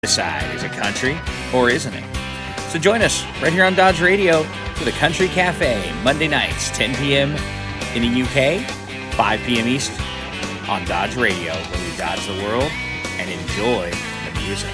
Decide, is it country or isn't it? So join us right here on Dodge Radio for the Country Cafe, Monday nights, 10 p.m. in the UK, 5 p.m. East on Dodge Radio, where we dodge the world and enjoy the music.